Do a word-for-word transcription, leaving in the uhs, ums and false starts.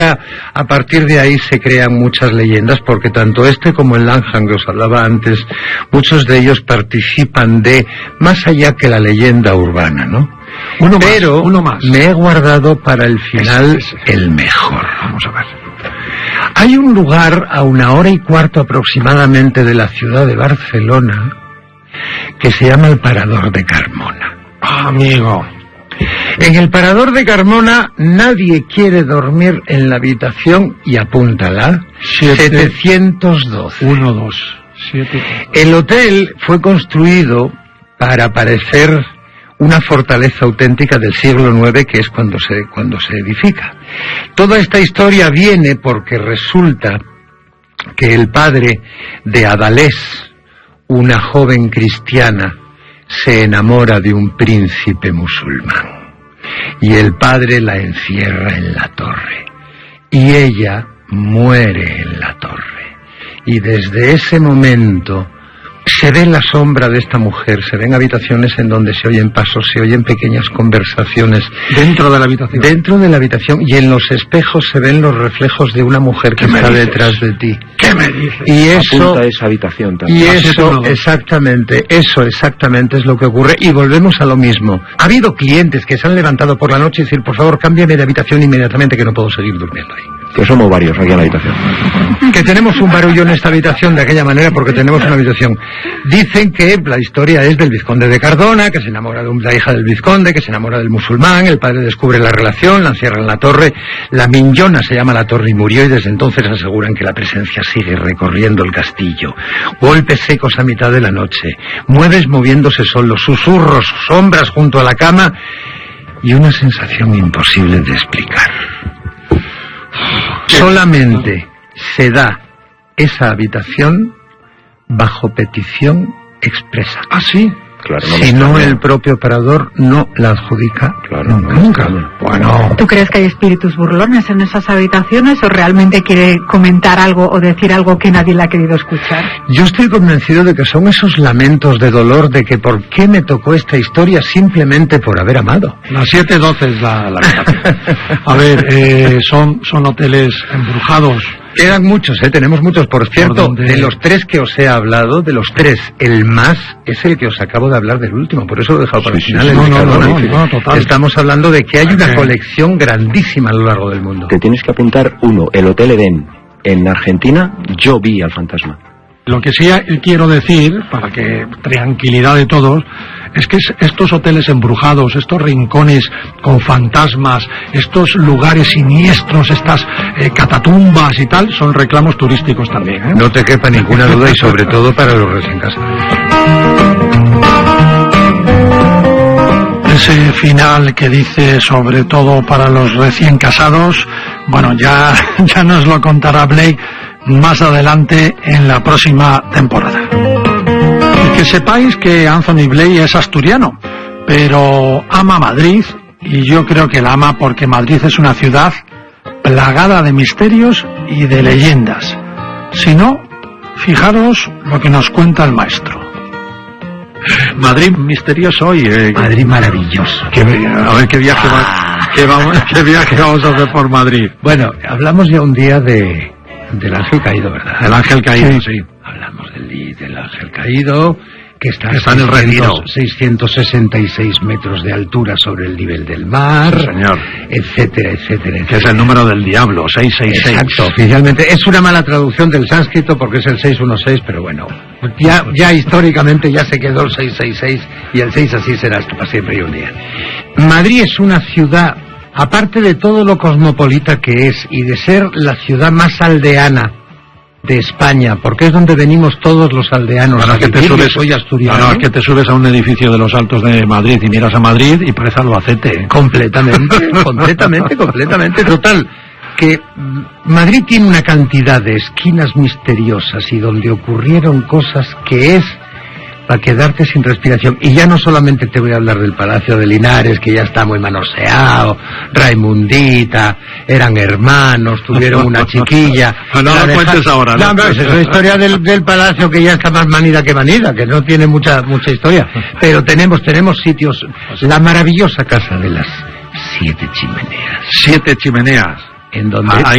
A partir de ahí se crean muchas leyendas, porque tanto este como el Langham que os hablaba antes, muchos de ellos participan de más allá que la leyenda urbana, ¿no? Uno Pero más, uno más. me he guardado para el final ese, ese. el mejor. Vamos a ver. Hay un lugar a una hora y cuarto aproximadamente de la ciudad de Barcelona que se llama el Parador de Carmona. Ah, amigo. En el Parador de Carmona nadie quiere dormir en la habitación, y apúntala, Siete. setecientos doce. Uno, dos, siete. El hotel fue construido para parecer una fortaleza auténtica del siglo nueve, que es cuando se, cuando se edifica. Toda esta historia viene porque resulta que el padre de Adalés, una joven cristiana, se enamora de un príncipe musulmán, y el padre la encierra en la torre, y ella muere en la torre, y desde ese momento se ve la sombra de esta mujer, se ven habitaciones en donde se oyen pasos, se oyen pequeñas conversaciones. Dentro de la habitación. Dentro de la habitación, y en los espejos se ven los reflejos de una mujer que está dices? detrás de ti. ¿Qué me dices? Y eso, Apunta esa habitación también. y Ah, eso siete, uno, dos. exactamente, eso exactamente es lo que ocurre, y volvemos a lo mismo. Ha habido clientes que se han levantado por la noche y decir, por favor, cámbiame de habitación inmediatamente, que no puedo seguir durmiendo ahí. Que somos varios aquí en la habitación. Que tenemos un barullo en esta habitación de aquella manera porque tenemos una habitación. Dicen que la historia es del vizconde de Cardona, que se enamora de un, la hija del vizconde, que se enamora del musulmán, el padre descubre la relación, la encierra en la torre, la miñona se llama la torre y murió, y desde entonces aseguran que la presencia sigue recorriendo el castillo. Golpes secos a mitad de la noche, muebles moviéndose solos, susurros, sombras junto a la cama, y una sensación imposible de explicar. Solamente se da esa habitación bajo petición expresa. Ah, sí. Claro, no Si me no, extraña. el propio operador no la adjudica. Claro, nunca. no me Nunca. extraña. Bueno, ¿Tú crees que hay espíritus burlones en esas habitaciones o realmente quiere comentar algo o decir algo que nadie le ha querido escuchar? yo estoy convencido de que son esos lamentos de dolor de que por qué me tocó esta historia simplemente por haber amado. La siete doce es la, la habitación. A ver, eh, son, son hoteles embrujados. Quedan muchos, ¿eh? Tenemos muchos. Por cierto, dónde? de los tres que os he hablado, de los tres, el más es el que os acabo de hablar del último. Por eso lo he dejado para el Sí, final. sí, el sí. de No, no, Cardona. no, no, no, total. Estamos hablando de que hay una Ok. colección grandísima a lo largo del mundo. Te tienes que apuntar uno, el Hotel Edén. En Argentina yo vi al fantasma. Lo que sí quiero decir, para que tranquilidad de todos, es que es- estos hoteles embrujados, estos rincones con fantasmas, estos lugares siniestros, estas eh, catatumbas y tal, son reclamos turísticos también, ¿eh? No te quepa ninguna duda, y sobre todo para los recién casados. Ese final que dice sobre todo para los recién casados, bueno, ya, ya nos lo contará Blake más adelante en la próxima temporada. Y que sepáis que Anthony Blake es asturiano, pero ama Madrid, y yo creo que la ama porque Madrid es una ciudad plagada de misterios y de leyendas. Si no, fijaros lo que nos cuenta el maestro. Madrid misterioso hoy. Eh, Madrid maravilloso. que- a ver qué viaje, va, qué, vamos, qué viaje vamos a hacer por Madrid. Bueno, hablamos ya un día de del ángel caído, ¿verdad? El ángel caído, sí. Hablamos del, del ángel caído, que está, Que está en el retiro. seiscientos sesenta y seis metros de altura sobre el nivel del mar, Sí, señor. etcétera, etcétera, Que es etcétera. el número del diablo, seiscientos sesenta y seis. Exacto, oficialmente. Es una mala traducción del sánscrito porque es el seiscientos dieciséis, pero bueno, ya, ya históricamente ya se quedó el seiscientos sesenta y seis, y el seis así será hasta para siempre y un día. Madrid es una ciudad, aparte de todo lo cosmopolita que es, y de ser la ciudad más aldeana de España, porque es donde venimos todos los aldeanos. Bueno, a es que te vivir. Yo subes, soy asturiano. no, no, es que te subes a un edificio de los altos de Madrid y miras a Madrid y parece Albacete. ¿eh? Completamente, completamente, completamente. Total, que mm, Madrid tiene una cantidad de esquinas misteriosas y donde ocurrieron cosas que es para quedarte sin respiración. Y ya no solamente te voy a hablar del Palacio de Linares, que ya está muy manoseado, Raimundita, eran hermanos, tuvieron una chiquilla. No, no La lo deja- cuentes ahora, ¿no? No, pero esa es la historia del, del palacio, que ya está más manida que manida, que no tiene mucha mucha historia. Pero tenemos tenemos sitios, la maravillosa casa de las siete chimeneas, Siete chimeneas. en donde Ah, ahí